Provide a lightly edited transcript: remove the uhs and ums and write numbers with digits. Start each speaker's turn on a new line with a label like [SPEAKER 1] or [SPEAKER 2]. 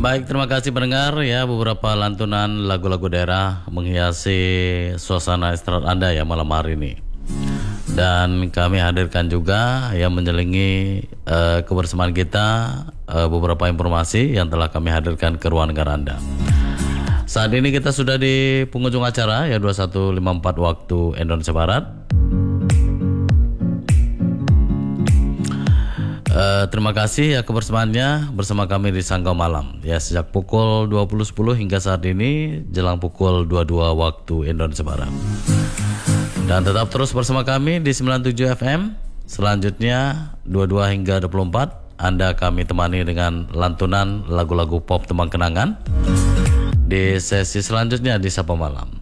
[SPEAKER 1] Baik, terima kasih pendengar ya, beberapa lantunan lagu-lagu daerah menghiasi suasana istirahat Anda ya malam hari ini. Dan kami hadirkan juga yang menyelingi kebersamaan kita beberapa informasi yang telah kami hadirkan ke ruang dengar Anda. Saat ini kita sudah di penghujung acara ya 21.54 waktu Indonesia Barat. Terima kasih ya kebersamaannya bersama kami di Sanggau Malam ya sejak pukul 20.10 hingga saat ini jelang pukul 22 waktu Indonesia Barat. Dan tetap terus bersama kami di 97 FM. Selanjutnya 22 hingga 24 Anda kami temani dengan lantunan lagu-lagu pop tembang kenangan di sesi selanjutnya di Sapa Malam.